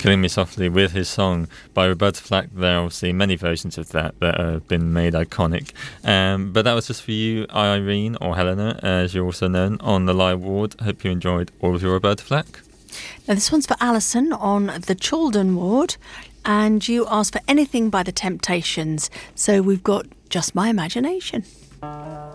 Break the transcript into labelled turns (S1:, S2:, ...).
S1: Killing Me Softly with his song by Roberta Flack. There are obviously many versions of that have been made iconic. But that was just for you, Irene, or Helena, as you're also known, on the Live Ward. Hope you enjoyed all of your Roberta Flack.
S2: Now, this one's for Alison on the Chaldon Ward, and you asked for Anything by the Temptations. So we've got Just My Imagination.